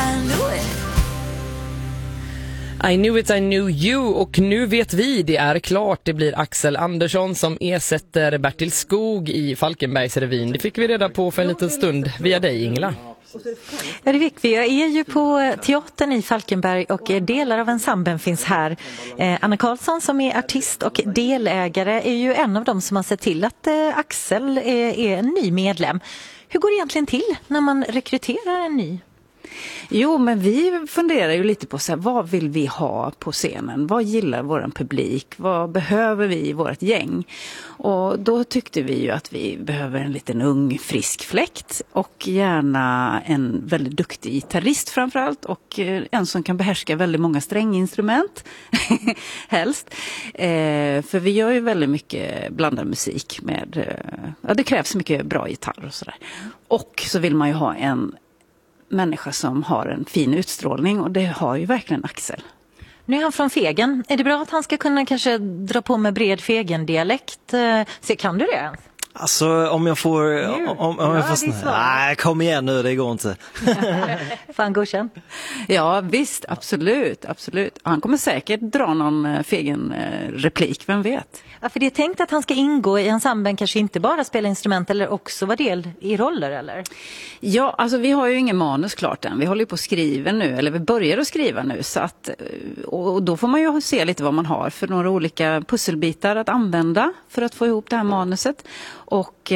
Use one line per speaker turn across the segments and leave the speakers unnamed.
I knew it, I knew you, och nu vet vi, det är klart, det blir Axel Andersson som ersätter Bertil Skog i Falkenbergsrevyn. Det fick vi reda på för en liten stund via dig, Ingela.
Ja, det fick vi. Jag är ju på teatern i Falkenberg och delar av ensemblen finns här. Anna Karlsson som är artist och delägare är ju en av dem som har sett till att Axel är en ny medlem. Hur går det egentligen till när man rekryterar en ny?
Jo, men vi funderar ju lite på så här, vad vill vi ha på scenen? Vad gillar våran publik? Vad behöver vi i vårt gäng? Och då tyckte vi ju att vi behöver en liten ung, frisk fläkt och gärna en väldigt duktig gitarrist framförallt och en som kan behärska väldigt många stränginstrument, helst. För vi gör ju väldigt mycket blandad musik med, ja, det krävs mycket bra gitarr och sådär. Och så vill man ju ha en människa som har en fin utstrålning, och det har ju verkligen Axel.
Nu är han från Fegen. Är det bra att han ska kunna kanske dra på med bred Fegen-dialekt? Så kan du det?
Alltså om jag får... Om jag får nej, kom igen nu, det går inte.
Fan godkänd.
Ja visst, absolut. Han kommer säkert dra någon Fegen-replik, vem vet?
Ja, för det är tänkt att han ska ingå i ensemblen, kanske inte bara spela instrument eller också vara del i roller, eller?
Ja, alltså vi har ju ingen manus klart än. Vi håller ju på att skriva nu, eller vi börjar att skriva nu. Så att, och då får man ju se lite vad man har för några olika pusselbitar att använda för att få ihop det här manuset. Och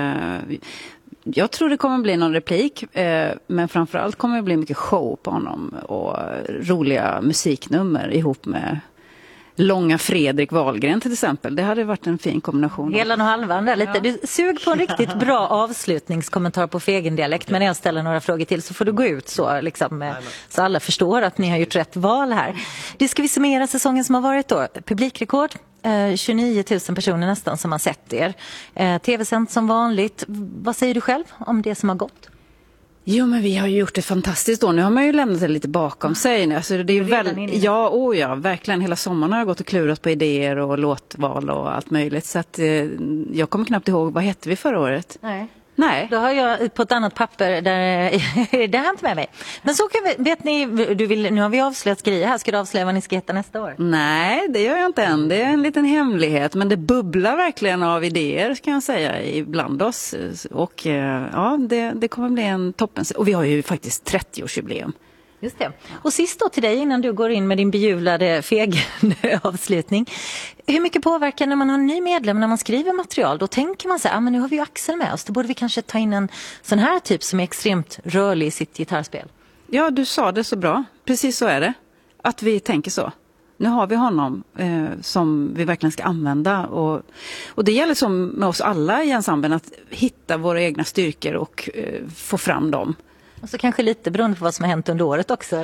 jag tror det kommer bli någon replik, men framförallt kommer det bli mycket show på honom och roliga musiknummer ihop med Långa Fredrik Wahlgren till exempel. Det hade varit en fin kombination.
Hela och halvan där lite. Du sug på en riktigt bra avslutningskommentar på Fegen-dialekt, men när jag ställer några frågor till så får du gå ut så, liksom, så alla förstår att ni har gjort rätt val här. Det ska vi summera säsongen som har varit då. Publikrekord. 29 000 personer nästan som har sett er. TV-sänt som vanligt. Vad säger du själv om det som har gått?
Jo, men vi har ju gjort det fantastiskt då. Nu har man ju lämnat det lite bakom sig. Alltså, det är ja, verkligen. Hela sommaren har jag gått och klurat på idéer och låtval och allt möjligt. Så att jag kommer knappt ihåg, vad hette vi förra året? Nej.
Då har jag på ett annat papper där det har inte med mig. Men så kan vi, vet ni, nu har vi avslöjat grejer här. Ska du avslöja vad ni ska heta nästa år?
Nej, det gör jag inte än. Det är en liten hemlighet. Men det bubblar verkligen av idéer, kan jag säga, ibland oss. Och ja, det kommer bli en toppen. Och vi har ju faktiskt 30-årsjubileum.
Just det. Och sist då till dig innan du går in med din bejulade avslutning. Hur mycket påverkar när man har en ny medlem när man skriver material? Då tänker man så här, men nu har vi ju Axel med oss. Då borde vi kanske ta in en sån här typ som är extremt rörlig i sitt gitarrspel.
Ja, du sa det så bra. Precis så är det. Att vi tänker så. Nu har vi honom som vi verkligen ska använda. Och det gäller som med oss alla i ensemblen att hitta våra egna styrkor och få fram dem.
Och så kanske lite beroende på vad som har hänt under året också.